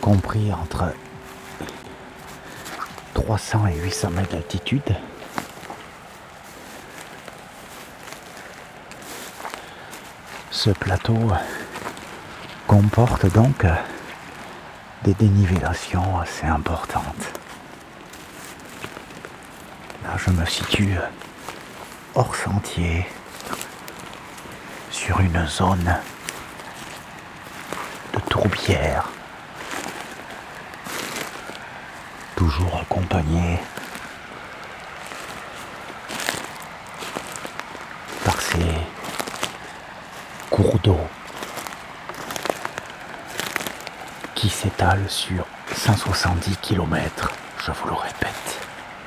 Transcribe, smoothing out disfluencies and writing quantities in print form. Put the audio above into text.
compris entre 300 et 800 mètres d'altitude. Ce plateau comporte donc des dénivellations assez importantes. Là, je me situe hors sentier, sur une zone de tourbière, toujours accompagné par ces cours d'eau qui s'étalent sur 170 km, je vous le répète.